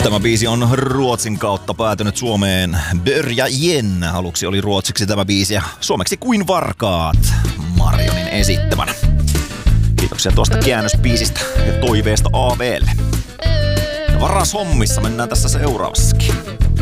Tämä biisi on Ruotsin kautta päätynyt Suomeen. Börja igen. Aluksi oli ruotsiksi tämä biisi ja suomeksi Kuin varkaat Marionin esittämänä. Kiitoksia tuosta käännösbiisistä ja toiveesta AV:lle. Varas hommissa mennään tässä seuraavassakin.